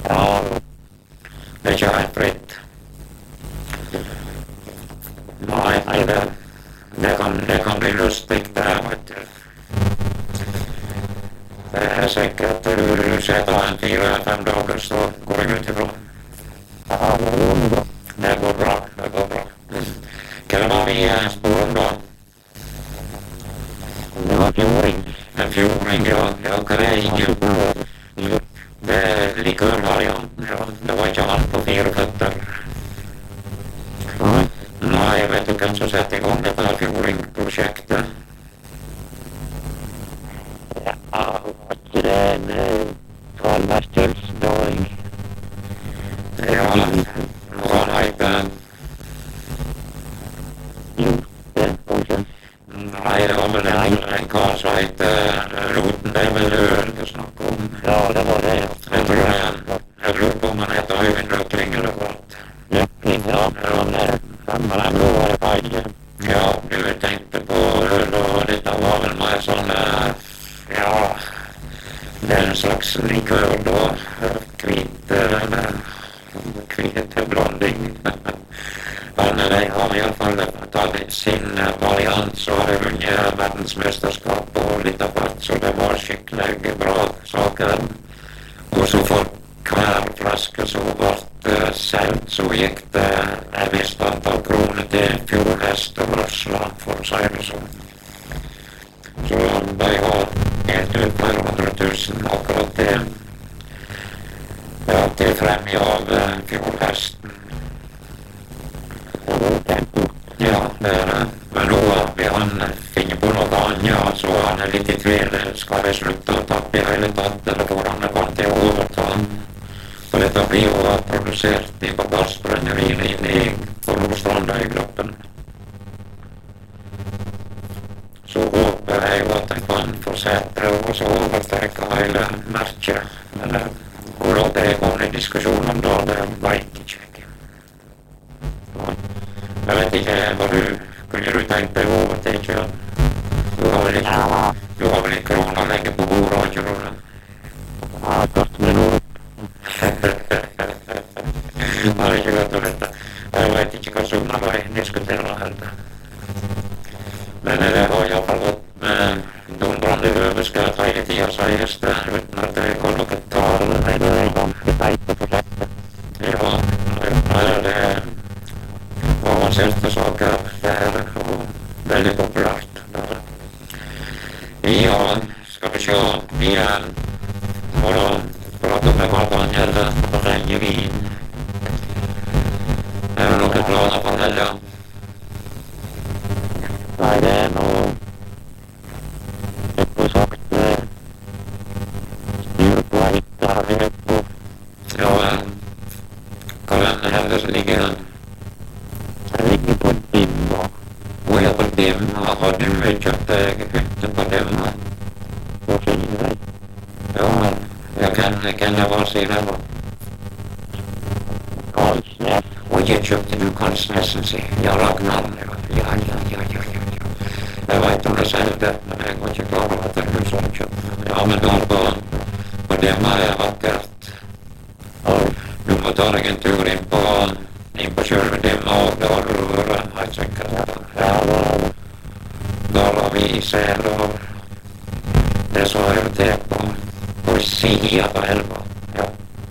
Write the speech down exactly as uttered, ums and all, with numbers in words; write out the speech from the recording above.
Ja, Det kör fritt. Nej, nej, det, det, kan, det kan bli lustigt det här, vet du. Det är säkert hur du sätter en fyra, fem dagar så går det utifrån. ja, det är bra. Det går bra, det går bra. Kan det vara vi spåren då? Det var fjording. En fjording, ja, ja, kan det är ingen. Det är likörvariant, ja. Det var inte allt på fyra fötter. Nej, Nej, jag vet du kanske sätta igång det här fjordingprojektet. ja, och det är en tolvastöldsdåring. Ja, vad heter Lute och sen, nej, det var väl en, en karl som hette Roten, det är väl öl du snackar om. ja, det var det. Jag tror det, jag tror på man heter Öyvind Röckling eller vad. Jökling, ja, från gamla blåa färgen. Ja, du tänkte på öl och det var väl mer sån, eh, ja, det är en slags likör då, kvit, eller kvit blandning. Men det har i alla fall tagit sin variant så har det vunnit världsmästerskap och lite fatt så det var skickligt bra saker. Och så folk hver flaske så vart uh, sält så gick det ett visst antal kronor till fjordhäst och Russland för att säga det så. Så de har helt ut fyra hundra tusen akkurat till, ja, till främja av uh, fjordhästen. Ja, det är det. Men då vi han finner på något annat så han är lite tvel. Ska vi sluta att tappa hela tatt eller får han bara till att överta? För detta blir ju producerat i bagagebrännevin in i Kolmostranda i gruppen. Så hoppas jag ju att den kan fortsätta och så övertäcka hela märket. Men det går åt det igång en diskussion om då, det vet inte. Jag vet inte vad du, kunde du tänka dig att det inte du har väl inte, Ja, du har väl inte krona längre på bordet, tror du? ja, kost med något. Ja, det är ju gott att veta. Jag vet inte vad summan var jag diskuterar här. Men det har i alla fall gått med dundrande överskatt hela tiden så just det utan att det går något tal. Nej, det är ganska tajt på projektet. Ja, ja, det var man sällsynta saker det här och väldigt populärt. Ja, ska vi köra igen och då prata med varandra eller ringer vi in. Är det något planer på helgen? Nej, det är nog ett på sagt styr på att hitta rätt på. Ja, kalendern hävdar så ligger den. Det ligger på ett dimma. Och jag på dimma, har du köpt hytten på dimma? Och fyra. Ja, jag kan, kan jag vara sidan då. Karlsnäs. Och jag köpte du Karlsnäsen se. Jag Ragnar. Ja, ja, ja, ja, ja, ja. Jag vet inte om det säljde, men jag går inte klar att det är du som köpt. Ja, men då på, på dimma är vackert. Ja, Du må ta dig en tur in på, in på Kjölvedimma och då har du röra. Jag tänker att ja, ja. då har vi säl och det är så är det på poesia på elva.